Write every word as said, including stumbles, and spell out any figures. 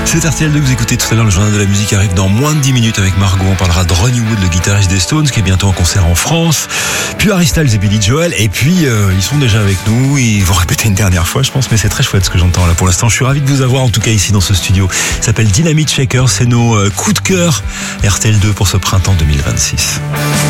C'est R T L deux que vous écoutez tout à l'heure. Le journal de la musique arrive dans moins de dix minutes avec Margot. On parlera de Ronnie Wood, le guitariste des Stones, qui est bientôt en concert en France. Puis Harry Styles et Billy Joel. Et puis, euh, ils sont déjà avec nous. Ils vont répéter une dernière fois, je pense. Mais c'est très chouette ce que j'entends là pour l'instant. Je suis ravi de vous avoir, en tout cas ici dans ce studio. Ça s'appelle Dynamite Shaker. C'est nos euh, coups de cœur R T L deux pour ce printemps deux mille vingt-six.